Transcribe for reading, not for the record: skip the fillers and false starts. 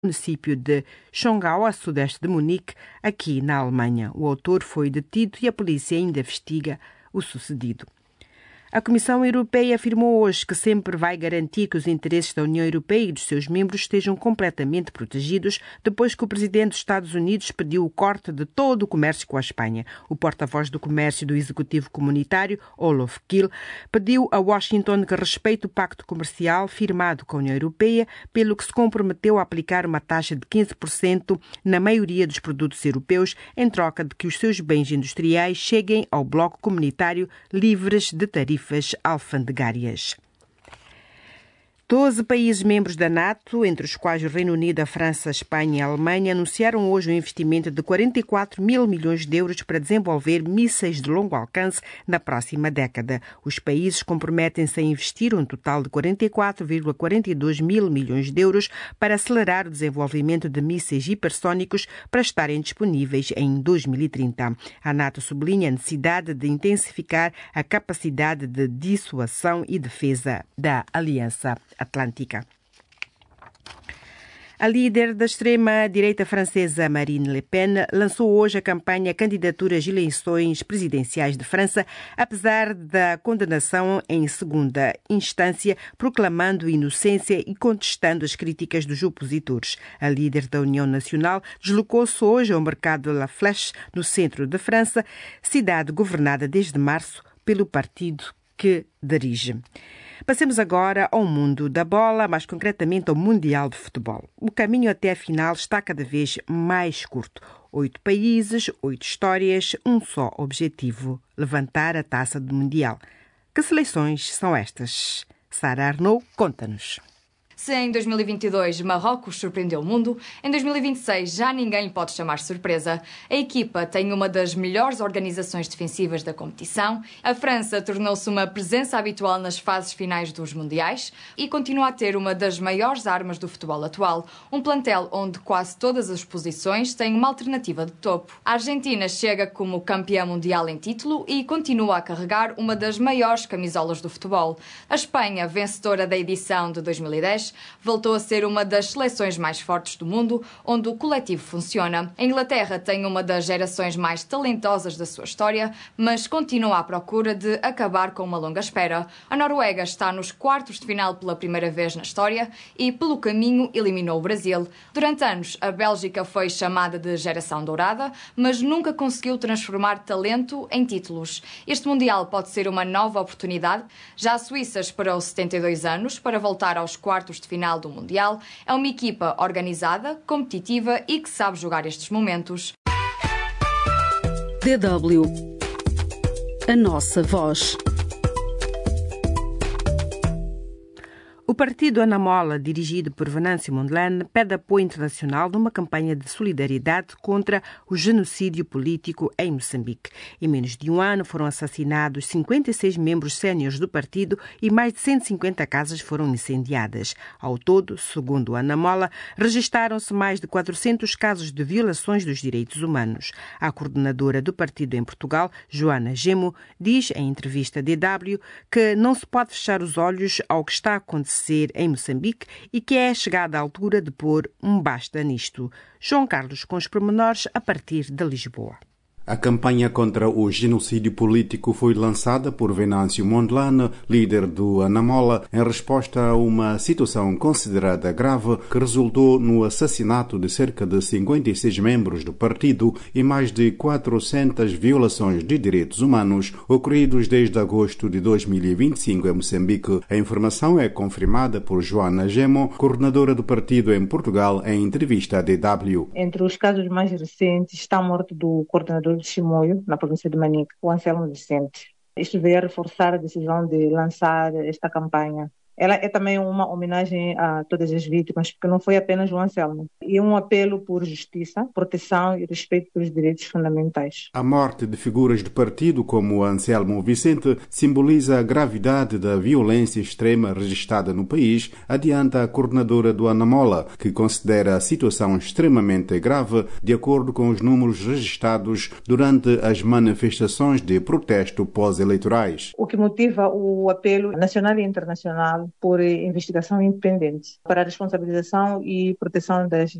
município de Schongau, a sudeste de Munique, aqui na Alemanha. O autor foi detido e a polícia ainda investiga o sucedido. A Comissão Europeia afirmou hoje que sempre vai garantir que os interesses da União Europeia e dos seus membros estejam completamente protegidos depois que o presidente dos Estados Unidos pediu o corte de todo o comércio com a Espanha. O porta-voz do comércio do Executivo Comunitário, Olof Kiel, pediu a Washington que respeite o pacto comercial firmado com a União Europeia, pelo que se comprometeu a aplicar uma taxa de 15% na maioria dos produtos europeus, em troca de que os seus bens industriais cheguem ao bloco comunitário livres de tarifas alfandegárias. 12 países membros da NATO, entre os quais o Reino Unido, a França, a Espanha e a Alemanha, anunciaram hoje um investimento de 44 mil milhões de euros para desenvolver mísseis de longo alcance na próxima década. Os países comprometem-se a investir um total de 44,42 mil milhões de euros para acelerar o desenvolvimento de mísseis hipersónicos para estarem disponíveis em 2030. A NATO sublinha a necessidade de intensificar a capacidade de dissuasão e defesa da Aliança Atlântica. A líder da extrema-direita francesa, Marine Le Pen, lançou hoje a campanha Candidatura às eleições presidenciais de França, apesar da condenação em segunda instância, proclamando inocência e contestando as críticas dos opositores. A líder da União Nacional deslocou-se hoje ao mercado de La Flèche, no centro da França, cidade governada desde março pelo partido que dirige. Passemos agora ao mundo da bola, mais concretamente ao Mundial de Futebol. O caminho até a final está cada vez mais curto. 8 países, 8 histórias, um só objetivo: levantar a taça do Mundial. Que seleções são estas? Sara Arnaud conta-nos. Se em 2022 Marrocos surpreendeu o mundo, em 2026 já ninguém lhe pode chamar surpresa. A equipa tem uma das melhores organizações defensivas da competição, a França tornou-se uma presença habitual nas fases finais dos mundiais e continua a ter uma das maiores armas do futebol atual, um plantel onde quase todas as posições têm uma alternativa de topo. A Argentina chega como campeã mundial em título e continua a carregar uma das maiores camisolas do futebol. A Espanha, vencedora da edição de 2010, voltou a ser uma das seleções mais fortes do mundo, onde o coletivo funciona. A Inglaterra tem uma das gerações mais talentosas da sua história, mas continua à procura de acabar com uma longa espera. A Noruega está nos quartos de final pela primeira vez na história e, pelo caminho, eliminou o Brasil. Durante anos, a Bélgica foi chamada de geração dourada, mas nunca conseguiu transformar talento em títulos. Este Mundial pode ser uma nova oportunidade. Já a Suíça esperou 72 anos para voltar aos quartos de final do Mundial. É uma equipa organizada, competitiva e que sabe jogar estes momentos. DW. A nossa voz. O partido Anamola, dirigido por Venâncio Mondlane, pede apoio internacional numa campanha de solidariedade contra o genocídio político em Moçambique. Em menos de um ano foram assassinados 56 membros séniores do partido e mais de 150 casas foram incendiadas. Ao todo, segundo o Anamola, registaram-se mais de 400 casos de violações dos direitos humanos. A coordenadora do partido em Portugal, Joana Gemo, diz em entrevista à DW que não se pode fechar os olhos ao que está a acontecer em Moçambique e que é chegada a altura de pôr um basta nisto. João Carlos com os pormenores a partir de Lisboa. A campanha contra o genocídio político foi lançada por Venâncio Mondlane, líder do Anamola, em resposta a uma situação considerada grave que resultou no assassinato de cerca de 56 membros do partido e mais de 400 violações de direitos humanos ocorridos desde agosto de 2025 em Moçambique. A informação é confirmada por Joana Gemo, coordenadora do partido em Portugal, em entrevista à DW. Entre os casos mais recentes está a morte do coordenador de Chimoio, na província de Manique, o Anselmo Vicente. Isto veio a reforçar a decisão de lançar esta campanha. Ela é também uma homenagem a todas as vítimas, porque não foi apenas o Anselmo. E um apelo por justiça, proteção e respeito pelos direitos fundamentais. A morte de figuras do partido como Anselmo Vicente simboliza a gravidade da violência extrema registrada no país, adianta a coordenadora do Anamola, que considera a situação extremamente grave, de acordo com os números registrados durante as manifestações de protesto pós-eleitorais. O que motiva o apelo nacional e internacional por investigação independente para a responsabilização e proteção das